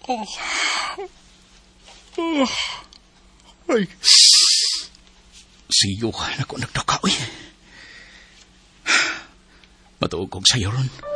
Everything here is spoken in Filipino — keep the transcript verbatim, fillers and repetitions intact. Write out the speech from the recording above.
Oh. Oh. Ay. Siyo ka na ko nagdaka, uy. Matuog kong sayo ron.